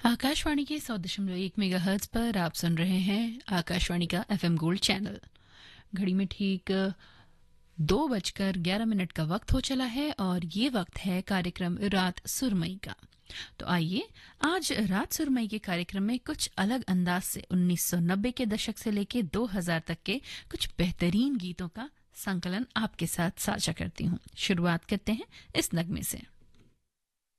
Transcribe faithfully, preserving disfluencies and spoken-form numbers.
आकाशवाणी के सौ दशमलव एक मेगाहर्ट्ज पर आप सुन रहे हैं आकाशवाणी का एफएम गोल्ड चैनल। घड़ी में ठीक दो बजकर ग्यारह मिनट का वक्त हो चला है और ये वक्त है कार्यक्रम रात सुरमई का। तो आइए आज रात सुरमई के कार्यक्रम में कुछ अलग अंदाज से उन्नीस सौ नब्बे के दशक से लेके दो हज़ार तक के कुछ बेहतरीन गीतों का संकलन आपके साथ साझा करती हूँ। शुरुआत करते हैं इस नगमे से।